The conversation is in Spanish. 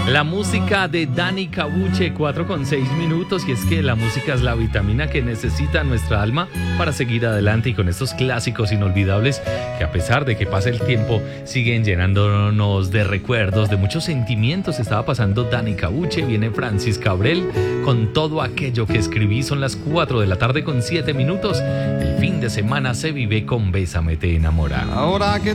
La música de Dani Cabuche, 4:06. Y es que la música es la vitamina que necesita nuestra alma para seguir adelante, y con estos clásicos inolvidables que, a pesar de que pase el tiempo, siguen llenándonos de recuerdos, de muchos sentimientos. Estaba pasando Dani Cabuche, viene Francis Cabrel con Todo aquello que escribí. Son las 4:07. El fin de semana se vive con Bésame te enamora. Ahora que